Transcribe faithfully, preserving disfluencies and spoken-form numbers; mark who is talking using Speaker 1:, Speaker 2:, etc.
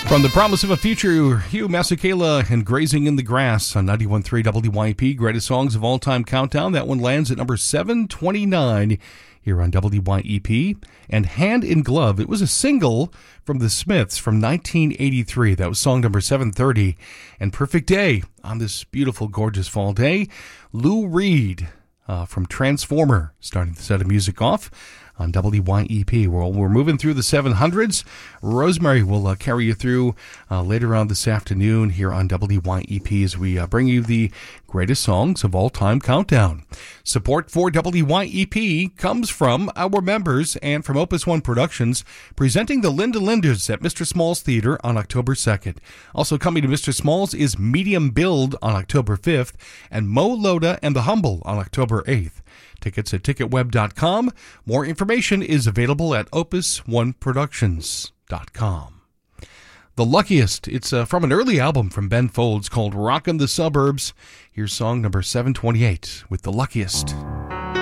Speaker 1: From the promise of a future, Hugh Masekela and Grazing in the Grass on ninety-one point three W Y E P. Greatest songs of all time countdown. That one lands at number seven twenty-nine here on W Y E P. And Hand in Glove. It was a single from the Smiths from nineteen eighty-three. That was song number seven thirty. And Perfect Day on this beautiful, gorgeous fall day. Lou Reed uh, from Transformer starting the set of music off on W Y E P. Well, we're moving through the seven hundreds. Rosemary will uh, carry you through uh, later on this afternoon here on W Y E P as we uh, bring you the greatest songs of all time countdown. Support for W Y E P comes from our members and from Opus One Productions, presenting the Linda Linders at Mister Small's Theater on October second. Also coming to Mister Small's is Medium Build on October fifth and Mo Loda and the Humble on October eighth. Tickets at ticket web dot com. More information is available at opus one productions dot com. The Luckiest. It's uh, from an early album from Ben Folds called Rockin' the Suburbs. Here's song number seven twenty-eight with The Luckiest.